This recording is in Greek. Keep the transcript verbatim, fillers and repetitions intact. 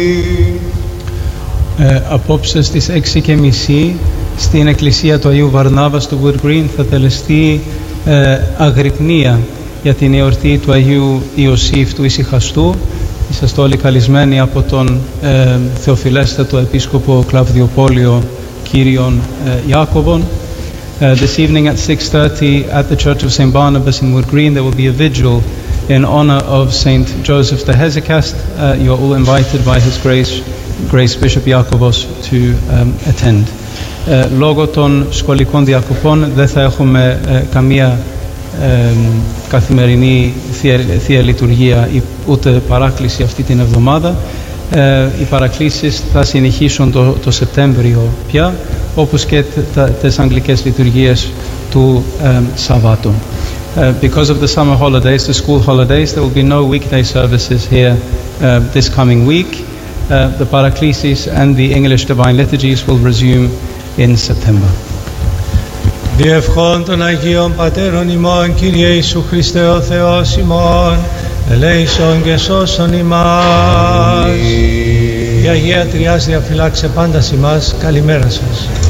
Ε, απόψε στις έξι και μισή στην εκκλησία του Αγίου Βαρνάβα στο Wood Green θα τελεστεί ε, αγρυπνία για την εορτή του Αγίου Ιωσήφ του Ησυχαστού. Είσαστε όλοι καλεσμένοι από τον ε, Θεοφιλέστατο Επίσκοπο Κλαβδιοπόλιο Κύριον ε, Ιάκωβον. Uh, this evening at six thirty at the Church of Saint Barnabas in Wood Green there will be a vigil in honor of Saint Joseph the Hesychast. Uh, you are all invited by His Grace, Grace Bishop Iacovos to um, attend. Uh, λόγω των σχολικών διακοπών δεν θα έχουμε uh, καμία uh, καθημερινή θεία, θεία λειτουργία ούτε παράκληση αυτή την εβδομάδα. Uh, οι παρακλήσεις θα συνεχίσουν το, το Σεπτέμβριο πια, όπως και τις αγγλικές λειτουργίες του um, Σαββάτου. Uh, because of the summer holidays, the school holidays, there will be no weekday services here uh, this coming week. Uh, the paraclesis and the English Divine Liturgies will resume in September. Διευχών των Αγίων Πατέρων ημών, Κύριε Ιησού Χριστέ ο Θεός ημών, ελέησον και σώσον ημάς. Η Αγία Τριάς διαφυλάξε πάντας ημάς. Καλημέρα σας.